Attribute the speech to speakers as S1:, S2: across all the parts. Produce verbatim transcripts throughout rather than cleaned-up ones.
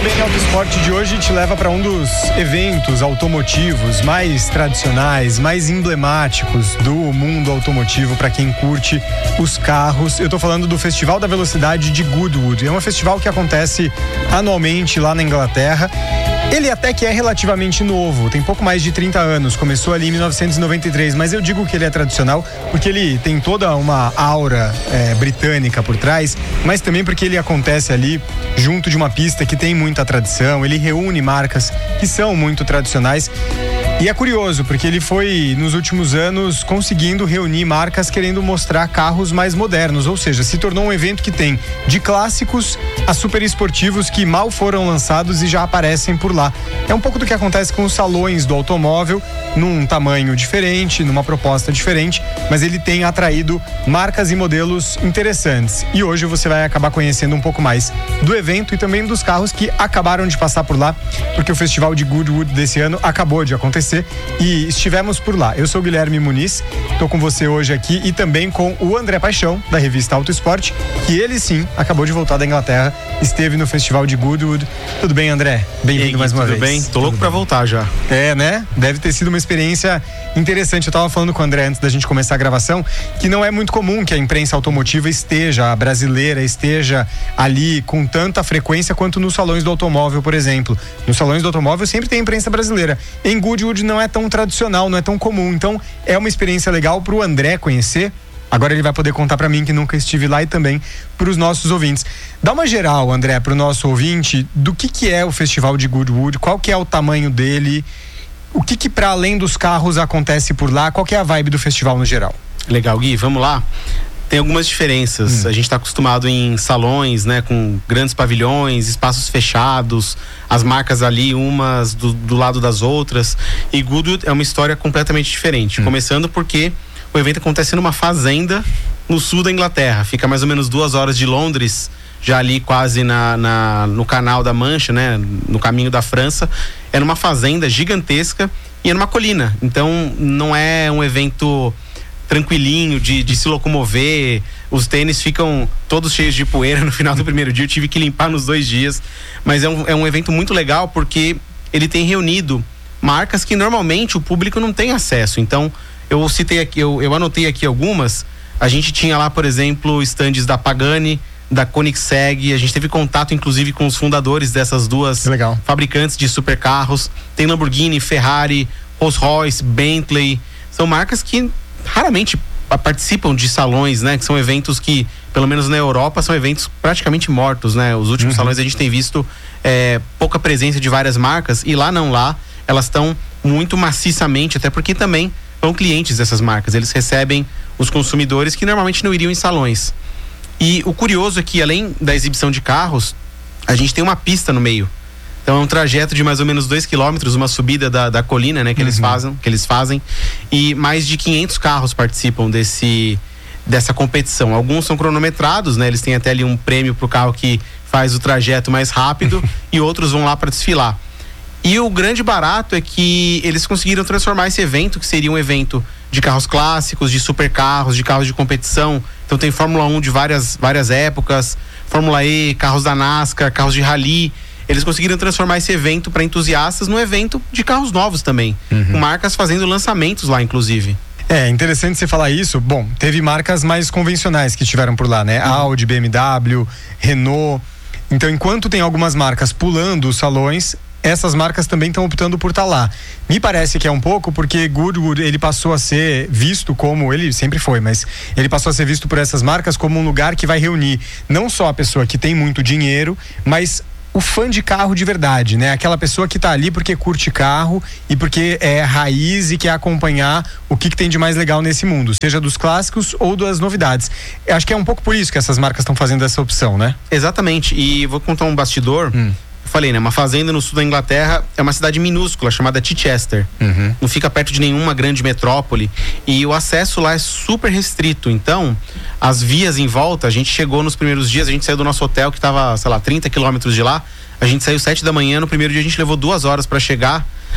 S1: Bem Auto Esporte de hoje te leva para um dos eventos automotivos mais tradicionais, mais emblemáticos do mundo automotivo para quem curte os carros. Eu estou falando do Festival da Velocidade de Goodwood. É um festival que acontece anualmente lá na Inglaterra. Ele até que é relativamente novo, tem pouco mais de trinta anos, começou ali em mil novecentos e noventa e três, mas eu digo que ele é tradicional porque ele tem toda uma aura é, britânica por trás, mas também porque ele acontece ali junto de uma pista que tem muita tradição, ele reúne marcas que são muito tradicionais. E é curioso, porque ele foi, nos últimos anos, conseguindo reunir marcas querendo mostrar carros mais modernos, ou seja, se tornou um evento que tem de clássicos a super esportivos que mal foram lançados e já aparecem por lá. É um pouco do que acontece com os salões do automóvel, num tamanho diferente, numa proposta diferente, mas ele tem atraído marcas e modelos interessantes. E hoje você vai acabar conhecendo um pouco mais do evento e também dos carros que acabaram de passar por lá, porque o Festival de Goodwood desse ano acabou de acontecer e estivemos por lá. Eu sou o Guilherme Muniz, estou com você hoje aqui e também com o André Paixão, da revista Auto Esporte, que ele sim acabou de voltar da Inglaterra, esteve no Festival de Goodwood. Tudo bem, André? Bem-vindo mais uma
S2: tudo
S1: vez.
S2: Tudo bem? Tô louco pra voltar já.
S1: É, né? Deve ter sido uma experiência interessante. Eu tava falando com o André antes da gente começar a gravação que não é muito comum que a imprensa automotiva esteja, a brasileira esteja ali com tanta frequência quanto nos salões do automóvel, por exemplo. Nos salões do automóvel sempre tem imprensa brasileira. Em Goodwood não é tão tradicional, não é tão comum. Então é uma experiência legal pro André conhecer. Agora ele vai poder contar pra mim que nunca estive lá e também pros nossos ouvintes. Dá uma geral, André, pro nosso ouvinte do que que é o Festival de Goodwood, qual que é o tamanho dele, o que que para além dos carros acontece por lá, qual que é a vibe do festival no geral?
S2: Legal, Gui, vamos lá. Tem algumas diferenças. Hum. A gente está acostumado em salões, né, com grandes pavilhões, espaços fechados, as marcas ali umas do, do lado das outras. E Goodwood é uma história completamente diferente. Hum. Começando porque o evento acontece numa fazenda no sul da Inglaterra. Fica mais ou menos duas horas de Londres, já ali quase na, na, no canal da Mancha, né, no caminho da França. É numa fazenda gigantesca e é numa colina. Então não é um evento tranquilinho de, de se locomover. Os tênis ficam todos cheios de poeira no final do primeiro dia. Eu tive que limpar nos dois dias. Mas é um, é um evento muito legal porque ele tem reunido marcas que normalmente o público não tem acesso. Então eu citei aqui, eu, eu anotei aqui algumas. A gente tinha lá, por exemplo, estandes da Pagani, da Koenigsegg. A gente teve contato inclusive com os fundadores dessas duas
S1: legal.
S2: fabricantes de supercarros. Tem Lamborghini, Ferrari, Rolls-Royce, Bentley. São marcas que raramente participam de salões, né? Que são eventos que, pelo menos na Europa, são eventos praticamente mortos, né? Os últimos uhum. salões a gente tem visto é, pouca presença de várias marcas e lá não, lá elas estão muito maciçamente, até porque também são clientes dessas marcas. Eles recebem os consumidores que normalmente não iriam em salões. E o curioso é que, além da exibição de carros, a gente tem uma pista no meio. Então é um trajeto de mais ou menos dois quilômetros, uma subida da, da colina, né, que, uhum. eles fazem, que eles fazem. E mais de quinhentos carros participam desse, dessa competição. Alguns são cronometrados, né? Eles têm até ali um prêmio pro carro que faz o trajeto mais rápido e outros vão lá para desfilar. E o grande barato é que eles conseguiram transformar esse evento, que seria um evento de carros clássicos, de supercarros, de carros de competição. Então tem Fórmula um de várias, várias épocas, Fórmula E, carros da NASCAR, carros de rally. Eles conseguiram transformar esse evento para entusiastas num evento de carros novos também, uhum. com marcas fazendo lançamentos lá, inclusive.
S1: É interessante você falar isso. Bom, teve marcas mais convencionais que estiveram por lá, né? Uhum. Audi, B M W, Renault. Então, enquanto tem algumas marcas pulando os salões, essas marcas também estão optando por estar lá. Me parece que é um pouco porque Goodwood, ele passou a ser visto como, ele sempre foi, mas ele passou a ser visto por essas marcas como um lugar que vai reunir não só a pessoa que tem muito dinheiro, mas o fã de carro de verdade, né? Aquela pessoa que tá ali porque curte carro e porque é raiz e quer acompanhar o que, que tem de mais legal nesse mundo, seja dos clássicos ou das novidades. Eu acho que é um pouco por isso que essas marcas estão fazendo essa opção, né?
S2: Exatamente, e vou contar um bastidor. Hum. Eu falei, né? Uma fazenda no sul da Inglaterra é uma cidade minúscula chamada Chichester. Uhum. Não fica perto de nenhuma grande metrópole e o acesso lá é super restrito. Então, as vias em volta, a gente chegou nos primeiros dias, a gente saiu do nosso hotel que estava, sei lá, trinta quilômetros de lá. A gente saiu sete da manhã, no primeiro dia a gente levou duas horas para chegar,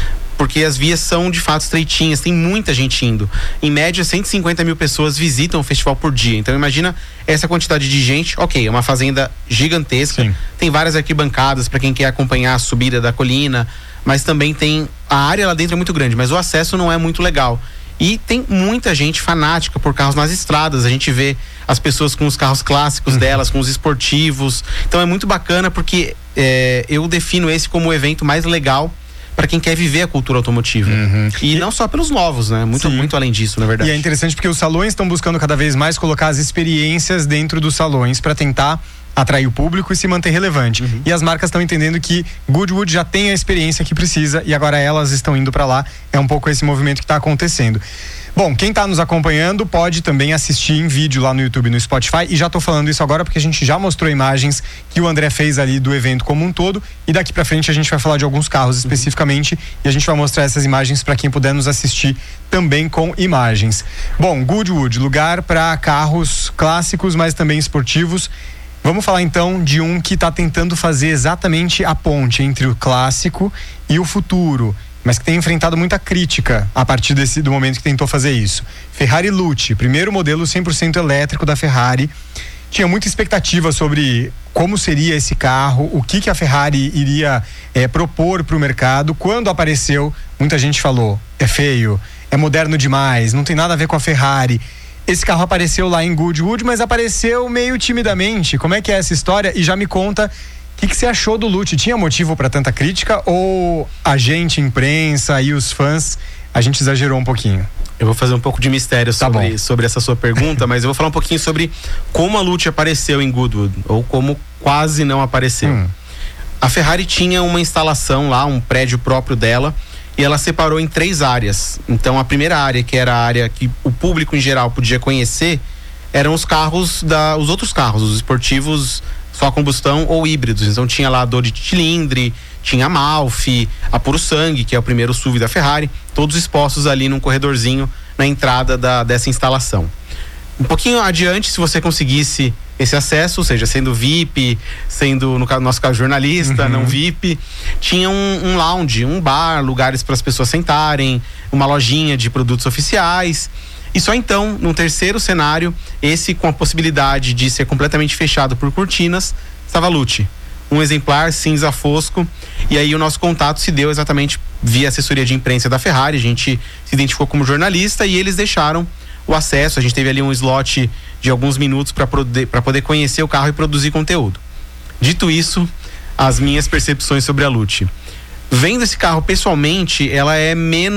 S2: porque as vias são de fato estreitinhas, tem muita gente indo. Em média, cento e cinquenta mil pessoas visitam o festival por dia. Então imagina essa quantidade de gente. Ok, é uma fazenda gigantesca. Sim. Tem várias arquibancadas para quem quer acompanhar a subida da colina, mas também tem a área lá dentro é muito grande, mas o acesso não é muito legal. E tem muita gente fanática por carros nas estradas. A gente vê as pessoas com os carros clássicos uhum. delas, com os esportivos. Então é muito bacana porque é, eu defino esse como o evento mais legal para quem quer viver a cultura automotiva. Uhum. E, e não só pelos novos, né? Muito, muito além disso, na verdade.
S1: E é interessante porque os salões estão buscando cada vez mais colocar as experiências dentro dos salões para tentar atrair o público e se manter relevante. Uhum. E as marcas estão entendendo que Goodwood já tem a experiência que precisa e agora elas estão indo para lá. É um pouco esse movimento que está acontecendo. Bom, quem está nos acompanhando pode também assistir em vídeo lá no YouTube, no Spotify, e já estou falando isso agora porque a gente já mostrou imagens que o André fez ali do evento como um todo, e daqui para frente a gente vai falar de alguns carros especificamente, uhum. e a gente vai mostrar essas imagens para quem puder nos assistir também com imagens. Bom, Goodwood, lugar para carros clássicos, mas também esportivos. Vamos falar então de um que está tentando fazer exatamente a ponte entre o clássico e o futuro, mas que tem enfrentado muita crítica a partir desse, do momento que tentou fazer isso. Ferrari Lucci, primeiro modelo cem por cento elétrico da Ferrari. Tinha muita expectativa sobre como seria esse carro, o que, que a Ferrari iria é, propor para o mercado. Quando apareceu, muita gente falou, é feio, é moderno demais, não tem nada a ver com a Ferrari. Esse carro apareceu lá em Goodwood, mas apareceu meio timidamente. Como é que é essa história? E já me conta, o que, que você achou do Lucci? Tinha motivo para tanta crítica ou a gente, imprensa e os fãs, a gente exagerou um pouquinho?
S2: Eu vou fazer um pouco de mistério sobre, tá sobre essa sua pergunta, mas eu vou falar um pouquinho sobre como a Lucci apareceu em Goodwood, ou como quase não apareceu. Hum. A Ferrari tinha uma instalação lá, um prédio próprio dela, e ela separou em três áreas. Então a primeira área, que era a área que o público em geral podia conhecer, eram os carros, da, os outros carros, os esportivos só a combustão ou híbridos. Então tinha lá a Dodge Cilindri, tinha a Amalfi, a Puro Sangue, que é o primeiro S U V da Ferrari, todos expostos ali num corredorzinho na entrada da, dessa instalação. Um pouquinho adiante, se você conseguisse esse acesso, ou seja, sendo V I P, sendo, no nosso caso, jornalista, uhum. não V I P, tinha um, um lounge, um bar, lugares para as pessoas sentarem, uma lojinha de produtos oficiais. E só então, no terceiro cenário, esse com a possibilidade de ser completamente fechado por cortinas, estava a Lucci. Um exemplar cinza fosco, e aí o nosso contato se deu exatamente via assessoria de imprensa da Ferrari. A gente se identificou como jornalista e eles deixaram o acesso. A gente teve ali um slot de alguns minutos para poder, para poder conhecer o carro e produzir conteúdo. Dito isso, as minhas percepções sobre a Lucci. Vendo esse carro pessoalmente, ela é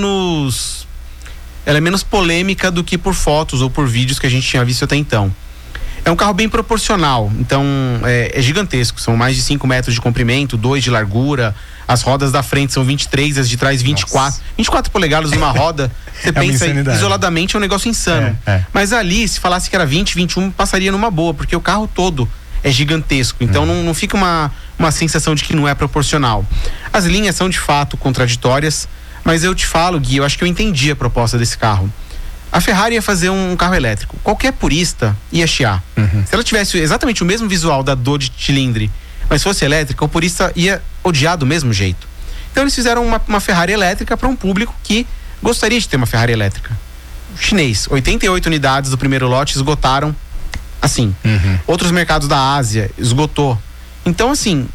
S2: menos ela é menos polêmica do que por fotos ou por vídeos que a gente tinha visto até então. É um carro bem proporcional, então é, é gigantesco, são mais de cinco metros de comprimento, dois de largura, as rodas da frente são vinte e três, as de trás vinte e quatro. Nossa. vinte e quatro polegadas numa roda, você é pensa isoladamente, é um negócio insano. É, é. Mas ali, se falasse que era vinte, vinte e um, passaria numa boa, porque o carro todo é gigantesco, então hum. não, não fica uma, uma sensação de que não é proporcional. As linhas são de fato contraditórias, mas eu te falo, Gui, eu acho que eu entendi a proposta desse carro. A Ferrari ia fazer um carro elétrico. Qualquer purista ia chiar. Uhum. Se ela tivesse exatamente o mesmo visual da Dodge Cilindri, mas fosse elétrica, o purista ia odiar do mesmo jeito. Então eles fizeram uma, uma Ferrari elétrica para um público que gostaria de ter uma Ferrari elétrica. O chinês, oitenta e oito unidades do primeiro lote esgotaram assim. Uhum. Outros mercados da Ásia esgotou. Então assim,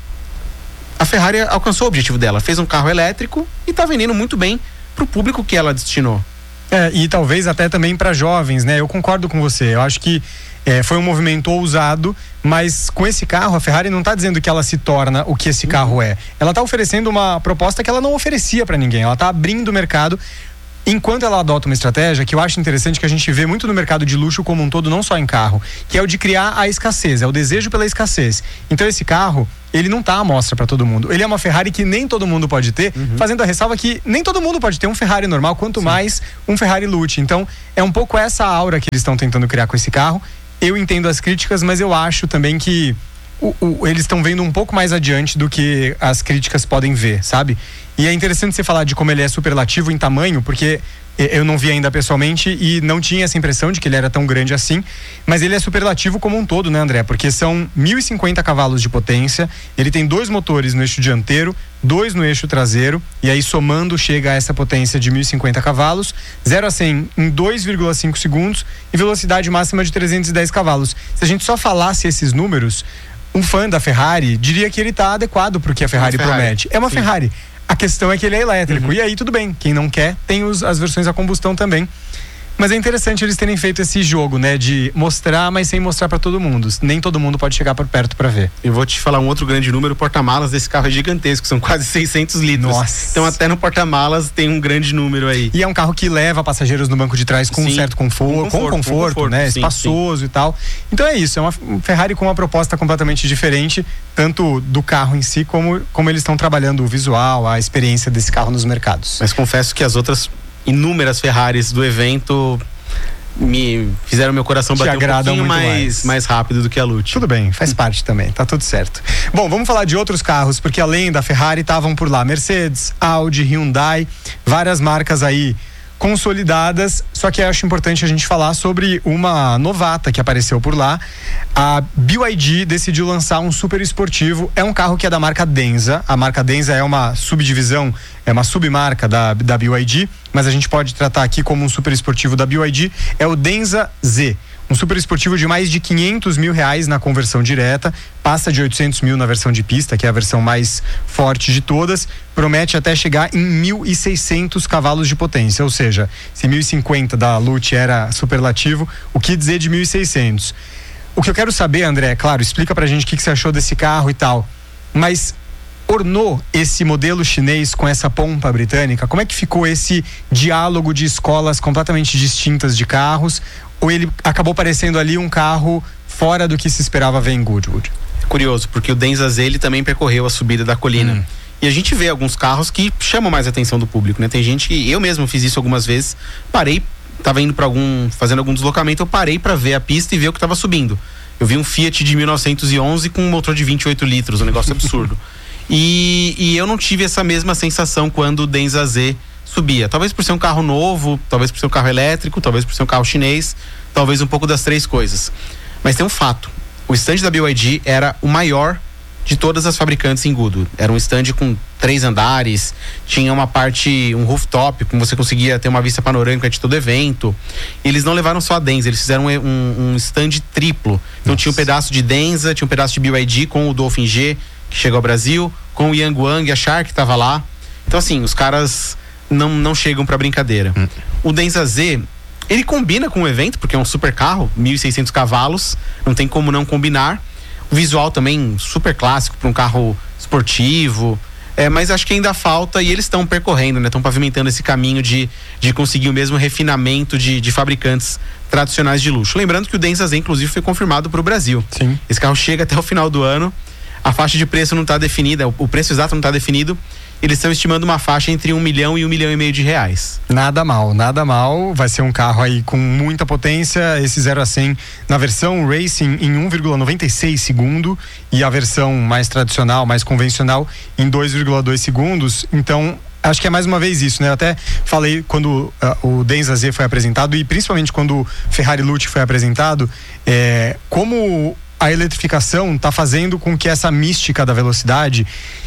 S2: a Ferrari alcançou o objetivo dela. Fez um carro elétrico e está vendendo muito bem para o público que ela destinou.
S1: É, e talvez até também para jovens, né? Eu concordo com você. Eu acho que é, foi um movimento ousado, mas com esse carro a Ferrari não está dizendo que ela se torna o que esse uhum. carro é. Ela está oferecendo uma proposta que ela não oferecia para ninguém. Ela está abrindo o mercado. Enquanto ela adota uma estratégia que eu acho interessante, que a gente vê muito no mercado de luxo como um todo, não só em carro, que é o de criar a escassez, é o desejo pela escassez. Então esse carro, ele não tá à mostra para todo mundo. Ele é uma Ferrari que nem todo mundo pode ter, uhum. fazendo a ressalva que nem todo mundo pode ter um Ferrari normal, quanto Sim. mais um Ferrari Lucci. Então é um pouco essa aura que eles estão tentando criar com esse carro. Eu entendo as críticas, mas eu acho também que o, o, eles estão vendo um pouco mais adiante do que as críticas podem ver, sabe? E é interessante você falar de como ele é superlativo em tamanho, porque Eu não vi ainda pessoalmente e não tinha essa impressão de que ele era tão grande assim, mas ele é superlativo como um todo, né, André? Porque são mil e cinquenta cavalos de potência, ele tem dois motores no eixo dianteiro, dois no eixo traseiro, e aí somando chega a essa potência de mil e cinquenta cavalos, zero a cem em dois vírgula cinco segundos e velocidade máxima de trezentos e dez cavalos. Se a gente só falasse esses números, um fã da Ferrari diria que ele está adequado para o que a Ferrari, Ferrari promete. É uma Sim. Ferrari. A questão é que ele é elétrico. Uhum. E aí tudo bem. Quem não quer, tem os, as versões a combustão também. Mas é interessante eles terem feito esse jogo, né? De mostrar, mas sem mostrar para todo mundo. Nem todo mundo pode chegar por perto para ver.
S2: Eu vou te falar um outro grande número. O porta-malas desse carro é gigantesco. São quase seiscentos litros.
S1: Nossa.
S2: Então até no porta-malas tem um grande número aí.
S1: E é um carro que leva passageiros no banco de trás com sim, um certo conforto, com conforto, com conforto, com conforto né? Sim, espaçoso sim. e tal. Então é isso. É uma Ferrari com uma proposta completamente diferente. Tanto do carro em si, como, como eles estão trabalhando o visual, a experiência desse carro nos mercados.
S2: Mas confesso que as outras inúmeras Ferraris do evento me fizeram meu coração bater um pouquinho mais, mais. mais rápido do que a Lute.
S1: Tudo bem, faz parte também, tá tudo certo. Bom, vamos falar de outros carros, porque além da Ferrari estavam por lá Mercedes, Audi, Hyundai, várias marcas aí consolidadas, só que eu acho importante a gente falar sobre uma novata que apareceu por lá. A B Y D decidiu lançar um super esportivo, é um carro que é da marca Denza. A marca Denza é uma subdivisão, é uma submarca da, da B Y D, mas a gente pode tratar aqui como um super esportivo da B Y D, é o Denza Z. Um super esportivo de mais de quinhentos mil reais na conversão direta, passa de oitocentos mil na versão de pista, que é a versão mais forte de todas, promete até chegar em mil e seiscentos cavalos de potência, ou seja, se mil e cinquenta da Lute era superlativo, o que dizer de mil e seiscentos? O que eu quero saber, André, claro, explica pra gente o que, que você achou desse carro e tal, mas ornou esse modelo chinês com essa pompa britânica? Como é que ficou esse diálogo de escolas completamente distintas de carros? Ou ele acabou parecendo ali um carro fora do que se esperava ver em Goodwood?
S2: Curioso, porque o Denza Z ele também percorreu a subida da colina. Hum. E a gente vê alguns carros que chamam mais a atenção do público, né? Tem gente que, eu mesmo fiz isso algumas vezes, parei, tava indo para algum, fazendo algum deslocamento, eu parei para ver a pista e ver o que tava subindo. Eu vi um Fiat de mil novecentos e onze com um motor de vinte e oito litros, um negócio absurdo. E, e eu não tive essa mesma sensação quando o Denza Z subia. Talvez por ser um carro novo, talvez por ser um carro elétrico, talvez por ser um carro chinês, talvez um pouco das três coisas. Mas tem um fato, o stand da B Y D era o maior de todas as fabricantes em Goodwood. Era um stand com três andares, tinha uma parte, um rooftop, como você conseguia ter uma vista panorâmica de todo evento. E eles não levaram só a Denza, eles fizeram um, um, um stand triplo. Então Nossa. Tinha um pedaço de Denza, tinha um pedaço de B Y D com o Dolphin G, que chegou ao Brasil, com o Yangwang, a Shark estava lá. Então assim, os caras não, não chegam pra brincadeira. Hum. O Denza Z, ele combina com o evento, porque é um super carro, mil e seiscentos cavalos, não tem como não combinar. O visual também super clássico para um carro esportivo, é, mas acho que ainda falta, e eles estão percorrendo, né? Estão pavimentando esse caminho de, de conseguir o mesmo refinamento de, de fabricantes tradicionais de luxo. Lembrando que o Denza Z, inclusive, foi confirmado para o Brasil.
S1: Sim.
S2: Esse carro chega até o final do ano, a faixa de preço não está definida, o preço exato não está definido. Eles estão estimando uma faixa entre um milhão e um milhão e meio de reais.
S1: Nada mal, nada mal. Vai ser um carro aí com muita potência. Esse zero a cem na versão Racing em um vírgula noventa e seis segundo e a versão mais tradicional, mais convencional em dois vírgula dois segundos. Então, acho que é mais uma vez isso, né? Eu até falei quando uh, o Denza Z foi apresentado e principalmente quando o Ferrari Lute foi apresentado, é, como a eletrificação está fazendo com que essa mística da velocidade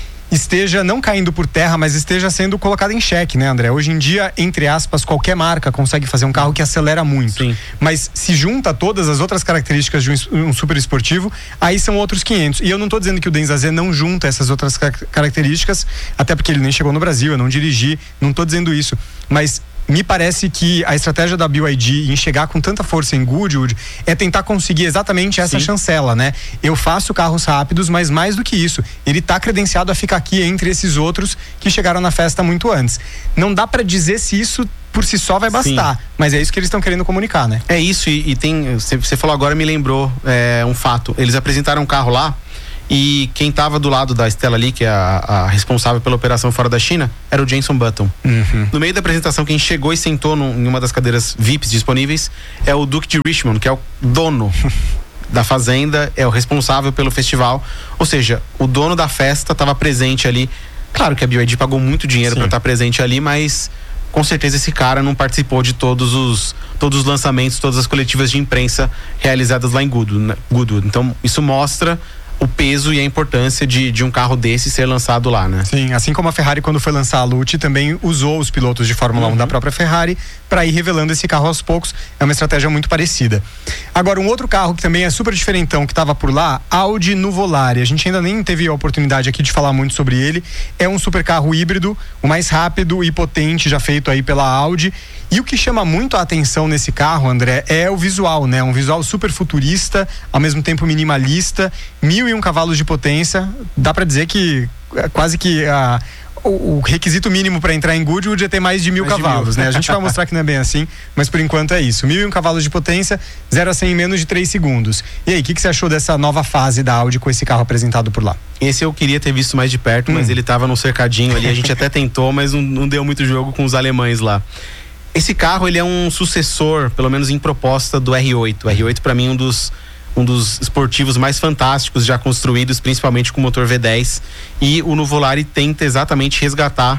S1: esteja não caindo por terra, mas esteja sendo colocada em xeque, né, André? Hoje em dia, entre aspas, qualquer marca consegue fazer um carro que acelera muito.
S2: Sim.
S1: Mas se junta todas as outras características de um, um super esportivo, aí são outros quinhentos. E eu não estou dizendo que o Denza Z não junta essas outras características, até porque ele nem chegou no Brasil, eu não dirigi, não estou dizendo isso. Mas me parece que a estratégia da B Y D em chegar com tanta força em Goodwood é tentar conseguir exatamente essa Sim. chancela, né? Eu faço carros rápidos, mas mais do que isso, ele tá credenciado a ficar aqui entre esses outros que chegaram na festa muito antes. Não dá para dizer se isso por si só vai bastar, Sim. mas é isso que eles estão querendo comunicar, né?
S2: É isso, e, e tem, você falou agora, me lembrou é, um fato. Eles apresentaram um carro lá e quem estava do lado da Stella Li, que é a, a responsável pela operação fora da China, era o Jenson Button.
S1: Uhum.
S2: No meio da apresentação, quem chegou e sentou num, em uma das cadeiras V I Ps disponíveis é o Duke de Richmond, que é o dono da fazenda, é o responsável pelo festival. Ou seja, o dono da festa estava presente ali. Claro que a B Y D pagou muito dinheiro para estar presente ali, mas com certeza esse cara não participou de todos os, todos os lançamentos, todas as coletivas de imprensa realizadas lá em Goodwood, né? Goodwood. Então isso mostra o peso e a importância de, de um carro desse ser lançado lá, né?
S1: Sim, assim como a Ferrari, quando foi lançar a Lucci, também usou os pilotos de Fórmula uhum. um da própria Ferrari para ir revelando esse carro aos poucos. É uma estratégia muito parecida. Agora, um outro carro que também é super diferentão, que estava por lá, Audi Nuvolari. A gente ainda nem teve a oportunidade aqui de falar muito sobre ele. É um super carro híbrido, o mais rápido e potente já feito aí pela Audi. E o que chama muito a atenção nesse carro, André, é o visual, né? Um visual super futurista, ao mesmo tempo minimalista, mil e um cavalos de potência. Dá para dizer que quase que a, o, o requisito mínimo para entrar em Goodwood é ter mais de mil mais cavalos, de mil. né? A gente vai mostrar que não é bem assim, mas por enquanto é isso. Mil e um cavalos de potência, zero a cem em menos de três segundos. E aí, o que, que você achou dessa nova fase da Audi com esse carro apresentado por lá?
S2: Esse eu queria ter visto mais de perto, hum. mas ele tava num cercadinho ali. A gente até tentou, mas não, não deu muito jogo com os alemães lá. Esse carro, ele é um sucessor, pelo menos em proposta, do R oito. O R oito, para mim, um dos, um dos esportivos mais fantásticos já construídos, principalmente com motor V dez. E o Nuvolari tenta exatamente resgatar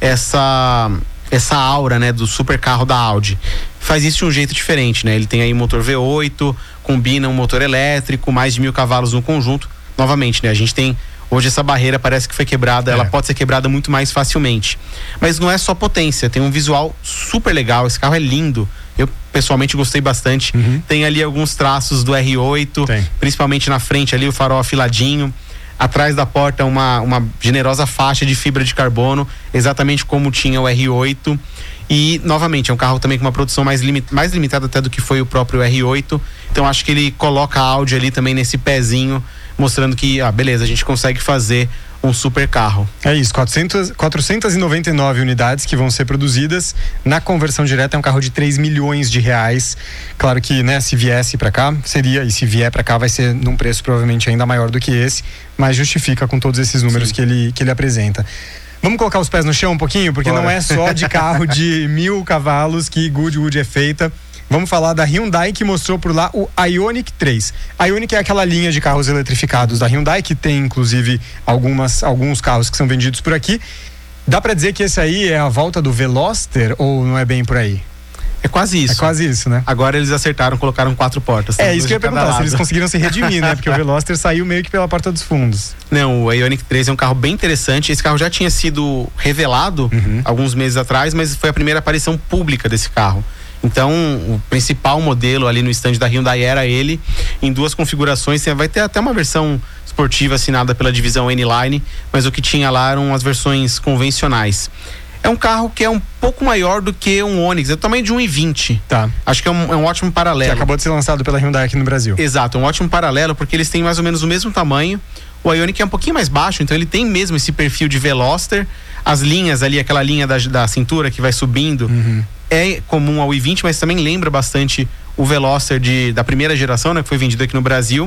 S2: essa, essa aura, né, do super carro da Audi. Faz isso de um jeito diferente, né? Ele tem aí um motor V oito, combina um motor elétrico, mais de mil cavalos no conjunto. Novamente, né? A gente tem... Hoje essa barreira parece que foi quebrada, é. ela pode ser quebrada muito mais facilmente. Mas não é só potência, tem um visual super legal, esse carro é lindo. Eu pessoalmente gostei bastante. Uhum. Tem ali alguns traços do R oito, tem. Principalmente na frente ali, o farol afiladinho. Atrás da porta uma, uma generosa faixa de fibra de carbono, exatamente como tinha o R oito. E, novamente, é um carro também com uma produção mais, limit, mais limitada até do que foi o próprio R oito. Então acho que ele coloca a Audi ali também nesse pezinho, mostrando que, ah, beleza, a gente consegue fazer um super carro.
S1: É isso, quatrocentas e noventa e nove unidades que vão ser produzidas. Na conversão direta é um carro de três milhões de reais. Claro que, né, se viesse para cá, seria, e se vier para cá vai ser num preço provavelmente ainda maior do que esse, mas justifica com todos esses números que ele, que ele apresenta. Vamos colocar os pés no chão um pouquinho, porque Bora. Não é só de carro de mil cavalos que Goodwood é feita. Vamos falar da Hyundai, que mostrou por lá o Ioniq três. A Ioniq é aquela linha de carros eletrificados da Hyundai, que tem inclusive algumas, alguns carros que são vendidos por aqui. Dá pra dizer que esse aí é a volta do Veloster ou não é bem por aí?
S2: É quase isso.
S1: É quase isso, né?
S2: Agora eles acertaram, colocaram quatro portas.
S1: É isso que eu ia perguntar, lado. Se eles conseguiram se redimir, né? Porque o Veloster saiu meio que pela porta dos fundos.
S2: Não, o Ioniq três é um carro bem interessante. Esse carro já tinha sido revelado uhum. alguns meses atrás, mas foi a primeira aparição pública desse carro. Então, o principal modelo ali no stand da Hyundai era ele, em duas configurações. Vai ter até uma versão esportiva assinada pela divisão N-Line, mas o que tinha lá eram as versões convencionais. É um carro que é um pouco maior do que um Onix, é do tamanho de um i vinte.
S1: Tá.
S2: Acho que é um, é um ótimo paralelo.
S1: Que acabou de ser lançado pela Hyundai aqui no Brasil.
S2: Exato, um ótimo paralelo, porque eles têm mais ou menos o mesmo tamanho. O Ioniq é um pouquinho mais baixo, então ele tem mesmo esse perfil de Veloster. As linhas ali, aquela linha da, da cintura que vai subindo, uhum. é comum ao i vinte, mas também lembra bastante o Veloster de, da primeira geração, né, que foi vendido aqui no Brasil.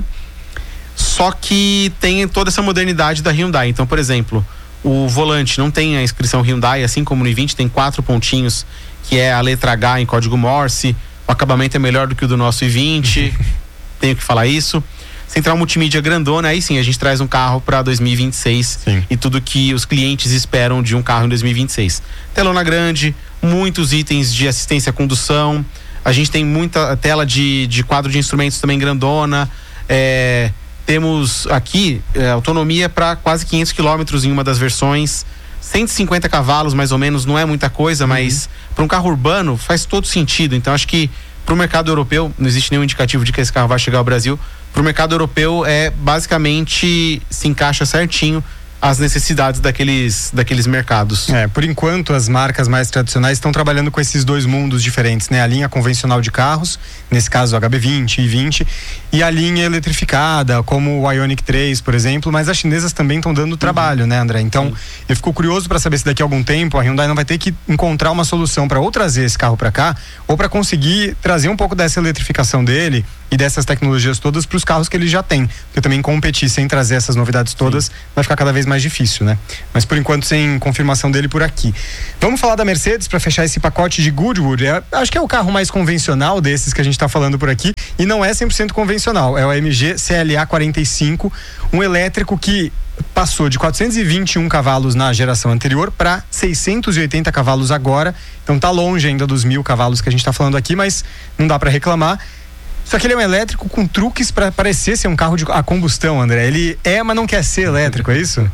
S2: Só que tem toda essa modernidade da Hyundai. Então, por exemplo, o volante não tem a inscrição Hyundai, assim como no i vinte, tem quatro pontinhos, que é a letra H em código Morse. O acabamento é melhor do que o do nosso i vinte, tenho que falar isso. Central multimídia grandona, aí sim a gente traz um carro para dois mil e vinte e seis, sim. E tudo que os clientes esperam de um carro em dois mil e vinte e seis. Telona grande, muitos itens de assistência à condução, a gente tem muita tela de, de quadro de instrumentos também grandona, é, temos aqui é, autonomia para quase quinhentos quilômetros em uma das versões, cento e cinquenta cavalos mais ou menos, não é muita coisa, uhum. mas para um carro urbano faz todo sentido. Então acho que para o mercado europeu, não existe nenhum indicativo de que esse carro vai chegar ao Brasil. Para o mercado europeu é basicamente se encaixa certinho as necessidades daqueles, daqueles mercados.
S1: É, por enquanto as marcas mais tradicionais estão trabalhando com esses dois mundos diferentes, né? A linha convencional de carros, nesse caso o H B vinte, i vinte, e a linha eletrificada, como o Ioniq três, por exemplo, mas as chinesas também estão dando trabalho, uhum. né, André? Então, Sim. eu fico curioso para saber se daqui a algum tempo a Hyundai não vai ter que encontrar uma solução para ou trazer esse carro para cá, ou para conseguir trazer um pouco dessa eletrificação dele e dessas tecnologias todas para os carros que ele já tem. Porque também competir sem trazer essas novidades todas Sim. vai ficar cada vez mais difícil, né? Mas por enquanto sem confirmação dele por aqui. Vamos falar da Mercedes para fechar esse pacote de Goodwood. É, acho que é o carro mais convencional desses que a gente está falando por aqui, e não é cem por cento convencional. É o A M G C L A quarenta e cinco, um elétrico que passou de quatrocentos e vinte e um cavalos na geração anterior para seiscentos e oitenta cavalos agora. Então tá longe ainda dos mil cavalos que a gente está falando aqui, mas não dá para reclamar. Só que ele é um elétrico com truques para parecer ser um carro de a combustão, André. Ele é, mas não quer ser elétrico, é isso?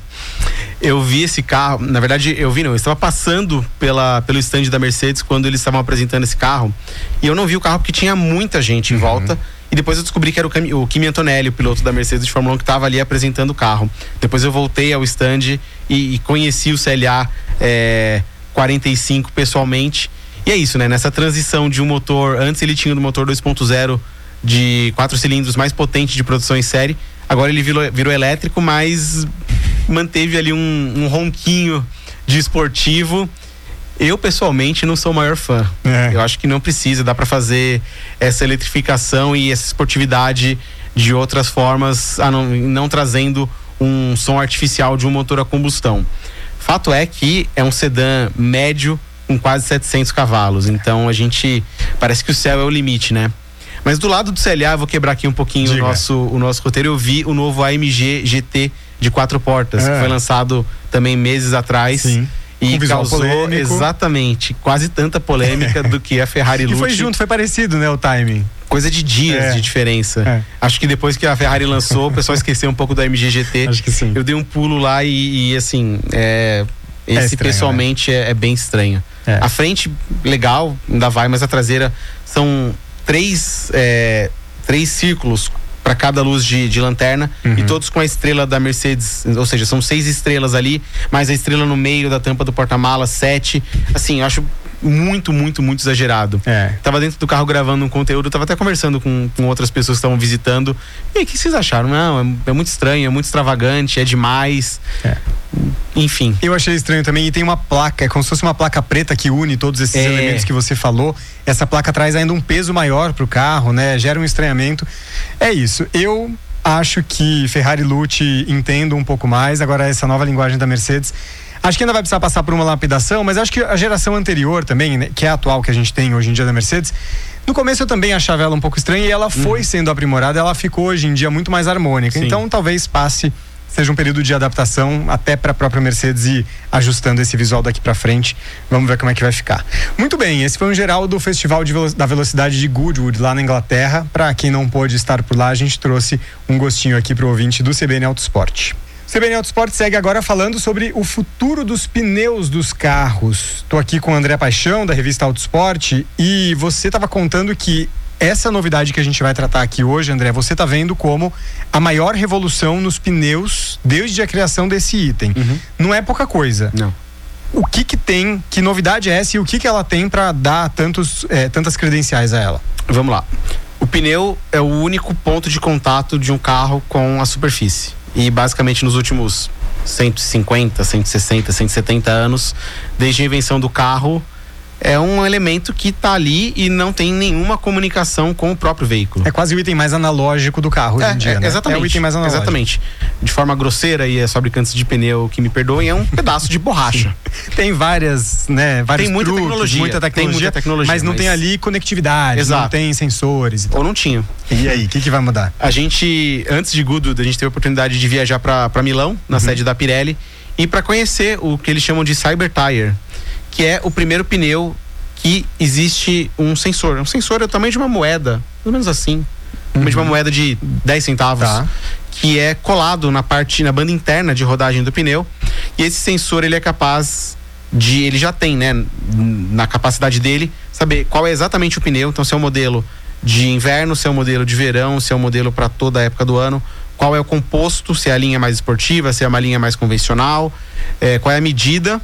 S2: Eu vi esse carro, na verdade eu vi não, eu estava passando pela, pelo stand da Mercedes quando eles estavam apresentando esse carro, e eu não vi o carro porque tinha muita gente em uhum. volta, e depois eu descobri que era o, Cam, o Kimi Antonelli, o piloto da Mercedes de Fórmula um, que estava ali apresentando o carro. Depois eu voltei ao stand e, e conheci o C L A é, quarenta e cinco pessoalmente, e é isso, né, nessa transição de um motor, antes ele tinha um motor dois ponto zero de quatro cilindros mais potente de produção em série, agora ele virou, virou elétrico, mas manteve ali um, um ronquinho de esportivo. Eu pessoalmente não sou o maior fã. É. Eu acho que não precisa, dá para fazer essa eletrificação e essa esportividade de outras formas, a não, não trazendo um som artificial de um motor a combustão. Fato é que é um sedã médio com quase setecentos cavalos, então a gente parece que o céu é o limite, né? Mas do lado do C L A, eu vou quebrar aqui um pouquinho o nosso, o nosso roteiro. Eu vi o novo A M G G T de quatro portas, é. que foi lançado também meses atrás. Sim. E um causou polêmico. Exatamente quase tanta polêmica do que a Ferrari Lucci.
S1: E foi junto, foi parecido, né, o timing.
S2: Coisa de dias é. de diferença. É. Acho que depois que a Ferrari lançou, o pessoal esqueceu um pouco do A M G G T.
S1: Acho que sim.
S2: Eu dei um pulo lá e, e assim, é, esse é estranho, pessoalmente né? é, é bem estranho. É. A frente, legal, ainda vai, mas a traseira são três, é, três círculos para cada luz de, de lanterna, uhum. e todos com a estrela da Mercedes, ou seja, são seis estrelas ali, mais a estrela no meio da tampa do porta-malas, sete. Assim, eu acho muito, muito, muito exagerado. É. Tava dentro do carro gravando um conteúdo, tava até conversando com, com outras pessoas que estavam visitando. E aí, o que vocês acharam? Não, é, é muito estranho, é muito extravagante, é demais. É. Enfim.
S1: Eu achei estranho também, e tem uma placa, é como se fosse uma placa preta que une todos esses é. elementos que você falou. Essa placa traz ainda um peso maior pro carro, né? Gera um estranhamento. É isso. Eu acho que Ferrari Lucci entendo um pouco mais, agora essa nova linguagem da Mercedes. Acho que ainda vai precisar passar por uma lapidação, mas acho que a geração anterior também, né, que é a atual que a gente tem hoje em dia da Mercedes, no começo eu também achava ela um pouco estranha e ela foi uhum. sendo aprimorada, ela ficou hoje em dia muito mais harmônica. Sim. Então talvez passe, seja um período de adaptação até para a própria Mercedes e ajustando esse visual daqui para frente. Vamos ver como é que vai ficar. Muito bem, esse foi um geral do Festival de Velo- da Velocidade de Goodwood lá na Inglaterra. Para quem não pôde estar por lá, a gente trouxe um gostinho aqui pro ouvinte do C B N Autosport. O C B N Autosport segue agora falando sobre o futuro dos pneus dos carros. Tô aqui com o André Paixão, da revista Autosport, e você estava contando que essa novidade que a gente vai tratar aqui hoje, André, você tá vendo como a maior revolução nos pneus desde a criação desse item. Uhum. Não é pouca coisa.
S2: Não.
S1: O que que tem, que novidade é essa e o que que ela tem para dar tantos, é, tantas credenciais a ela?
S2: Vamos lá. O pneu é o único ponto de contato de um carro com a superfície. E basicamente nos últimos cento e cinquenta, cento e sessenta, cento e setenta anos, desde a invenção do carro, é um elemento que está ali e não tem nenhuma comunicação com o próprio veículo.
S1: É quase o item mais analógico do carro hoje
S2: é,
S1: em dia,
S2: é,
S1: né?
S2: Exatamente.
S1: É o item mais analógico.
S2: Exatamente. De forma grosseira, e as fabricantes de pneu que me perdoem, é um pedaço de borracha.
S1: Tem várias, né? Vários
S2: tem muita
S1: truques,
S2: tecnologia,
S1: muita tecnologia.
S2: Tem muita tecnologia.
S1: Mas não mas... tem ali conectividade, Exato. Não tem sensores e tal.
S2: Ou não tinha.
S1: E aí, o que, que vai mudar?
S2: A gente, antes de Goodwood, a gente teve a oportunidade de viajar para Milão, na uhum. sede da Pirelli, e para conhecer o que eles chamam de Cyber Tire, que é o primeiro pneu que existe um sensor. Um sensor é o tamanho de uma moeda, pelo menos assim. Uhum. O tamanho de uma moeda de dez centavos. Tá. Que é colado na parte, na banda interna de rodagem do pneu. E esse sensor, ele é capaz de, ele já tem, né, na capacidade dele, saber qual é exatamente o pneu. Então, se é um modelo de inverno, se é um modelo de verão, se é um modelo para toda a época do ano, qual é o composto, se é a linha mais esportiva, se é uma linha mais convencional, é, qual é a medida.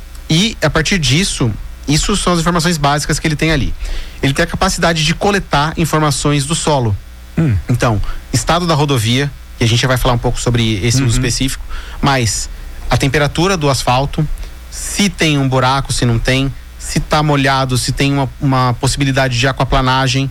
S2: E, a partir disso, isso são as informações básicas que ele tem ali. Ele tem a capacidade de coletar informações do solo. Hum. Então, estado da rodovia, e a gente vai falar um pouco sobre esse uhum. uso específico, mas a temperatura do asfalto, se tem um buraco, se não tem, se está molhado, se tem uma, uma possibilidade de aquaplanagem,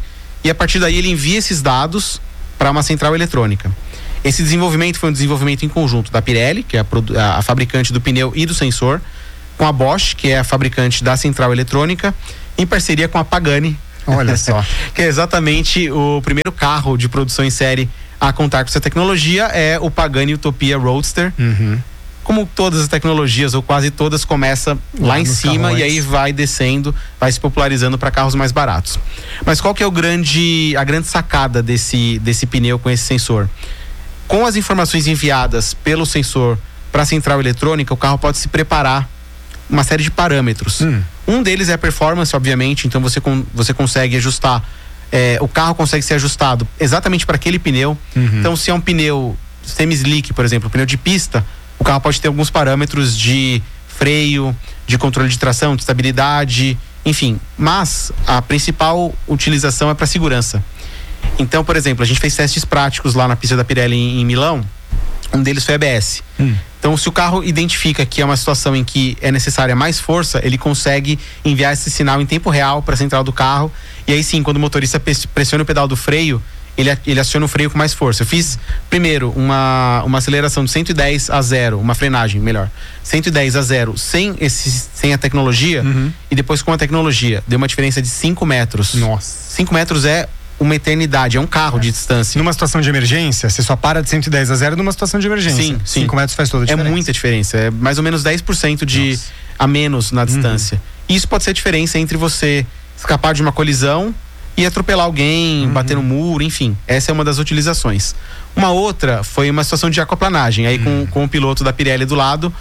S2: e a partir daí ele envia esses dados para uma central eletrônica. Esse desenvolvimento foi um desenvolvimento em conjunto da Pirelli, que é a, a fabricante do pneu e do sensor, com a Bosch, que é a fabricante da central eletrônica, em parceria com a Pagani.
S1: Olha só.
S2: Que é exatamente o primeiro carro de produção em série a contar com essa tecnologia, é o Pagani Utopia Roadster.
S1: Uhum.
S2: Como todas as tecnologias, ou quase todas, começa lá, lá em cima carrões. E aí vai descendo, vai se popularizando para carros mais baratos. Mas qual que é o grande, a grande sacada desse, desse pneu com esse sensor? Com as informações enviadas pelo sensor para a central eletrônica, o carro pode se preparar uma série de parâmetros. Hum. Um deles é a performance, obviamente, então você, com, você consegue ajustar, é, o carro consegue ser ajustado exatamente para aquele pneu. Uhum. Então, se é um pneu semi-slick, por exemplo, pneu de pista, o carro pode ter alguns parâmetros de freio, de controle de tração, de estabilidade, enfim. Mas a principal utilização é para segurança. Então, por exemplo, a gente fez testes práticos lá na pista da Pirelli em, em Milão. Um deles foi A B S. Hum. Então, se o carro identifica que é uma situação em que é necessária mais força, ele consegue enviar esse sinal em tempo real para a central do carro. E aí sim, quando o motorista pressiona o pedal do freio, ele, ele aciona o freio com mais força. Eu fiz primeiro uma, uma aceleração de cento e dez a zero, uma frenagem, melhor. cento e dez a zero sem, esse, sem a tecnologia, uhum. E depois com a tecnologia. Deu uma diferença de cinco metros.
S1: Nossa.
S2: cinco metros é uma eternidade, é um carro é. de distância.
S1: Numa situação de emergência, você só para de cento e dez a zero numa situação de emergência.
S2: Sim, sim.
S1: cinco metros faz toda a diferença.
S2: É muita diferença, é mais ou menos dez por cento de Nossa. a menos na distância. Uhum. Isso pode ser a diferença entre você escapar de uma colisão e atropelar alguém, uhum. bater no muro, enfim. Essa é uma das utilizações. Uma outra foi uma situação de aquaplanagem, aí uhum. com, com o piloto da Pirelli do lado,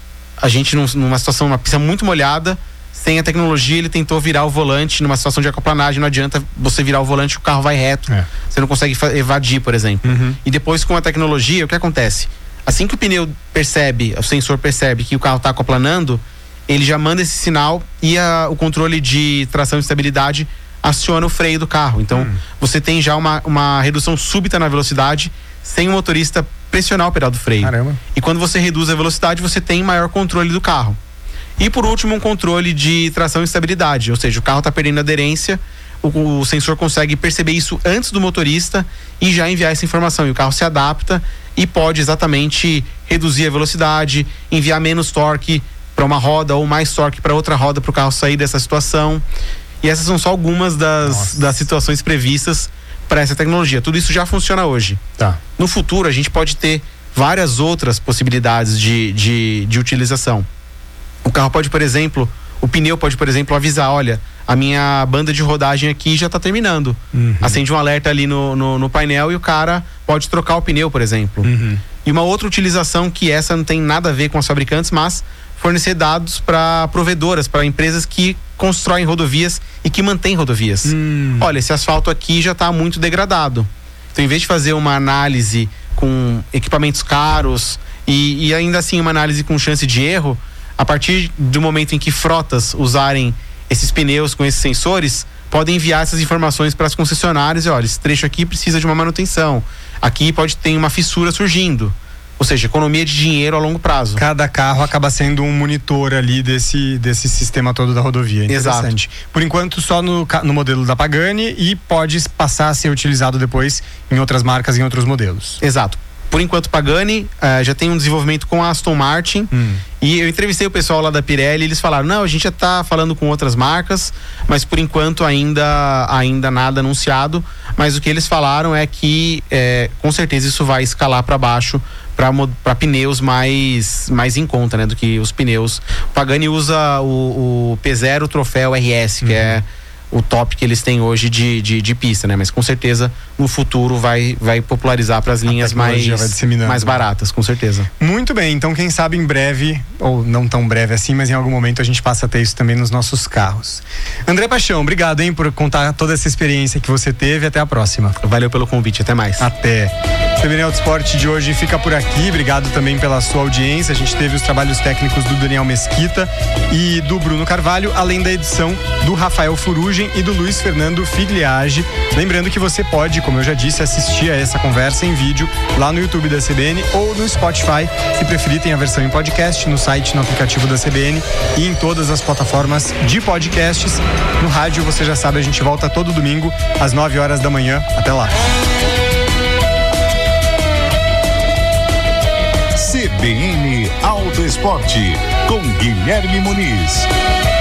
S2: a gente num, numa situação, uma pista muito molhada, sem a tecnologia, ele tentou virar o volante numa situação de aquaplanagem. Não adianta você virar o volante, o carro vai reto. É. Você não consegue evadir, por exemplo. Uhum. E depois, com a tecnologia, o que acontece? Assim que o pneu percebe, o sensor percebe que o carro está aquaplanando, ele já manda esse sinal e a, o controle de tração e estabilidade aciona o freio do carro. Então, uhum. você tem já uma, uma redução súbita na velocidade sem o motorista pressionar o pedal do freio.
S1: Caramba.
S2: E quando você reduz a velocidade, você tem maior controle do carro. E por último, um controle de tração e estabilidade, ou seja, o carro está perdendo aderência, o, o sensor consegue perceber isso antes do motorista e já enviar essa informação, e o carro se adapta e pode exatamente reduzir a velocidade, enviar menos torque para uma roda ou mais torque para outra roda para o carro sair dessa situação. E essas são só algumas das, das situações previstas para essa tecnologia. Tudo isso já funciona hoje.
S1: Tá.
S2: No futuro, a gente pode ter várias outras possibilidades de, de, de utilização. O carro pode, por exemplo, o pneu pode, por exemplo, avisar, olha, a minha banda de rodagem aqui já está terminando. Uhum. Acende um alerta ali no, no, no painel e o cara pode trocar o pneu, por exemplo. Uhum. E uma outra utilização, que essa não tem nada a ver com os fabricantes, mas fornecer dados para provedoras, para empresas que constroem rodovias e que mantêm rodovias. Uhum. Olha, esse asfalto aqui já está muito degradado. Então, em vez de fazer uma análise com equipamentos caros e, e ainda assim uma análise com chance de erro, a partir do momento em que frotas usarem esses pneus com esses sensores, podem enviar essas informações para as concessionárias e olha, esse trecho aqui precisa de uma manutenção, aqui pode ter uma fissura surgindo, ou seja, economia de dinheiro a longo prazo.
S1: Cada carro acaba sendo um monitor ali desse, desse sistema todo da rodovia. Interessante. Exato. Por enquanto só no, no modelo da Pagani e pode passar a ser utilizado depois em outras marcas, em outros modelos.
S2: Exato. Por enquanto, Pagani uh, já tem um desenvolvimento com a Aston Martin. Hum. E eu entrevistei o pessoal lá da Pirelli e eles falaram, não, a gente já está falando com outras marcas, mas por enquanto ainda, ainda nada anunciado. Mas o que eles falaram é que é, com certeza isso vai escalar para baixo para pneus mais, mais em conta, né, do que os pneus. O Pagani usa o, o P zero Troféu R S, que hum. é o top que eles têm hoje de, de, de pista, né? Mas com certeza no futuro vai, vai popularizar para as linhas mais, mais baratas, com certeza.
S1: Muito bem, então quem sabe em breve, ou não tão breve assim, mas em algum momento a gente passa a ter isso também nos nossos carros. André Paixão, obrigado, hein, por contar toda essa experiência que você teve. Até a próxima.
S2: Valeu pelo convite, até mais.
S1: Até. C B N Auto Esporte de hoje fica por aqui. Obrigado também pela sua audiência. A gente teve os trabalhos técnicos do Daniel Mesquita e do Bruno Carvalho, além da edição do Rafael Furugem e do Luiz Fernando Figliage. Lembrando que você pode, como eu já disse, assistir a essa conversa em vídeo lá no YouTube da C B N ou no Spotify. Se preferir, tem a versão em podcast, no site, no aplicativo da C B N e em todas as plataformas de podcasts. No rádio, você já sabe, a gente volta todo domingo às nove horas da manhã. Até lá.
S3: C B N Auto Esporte com Guilherme Muniz.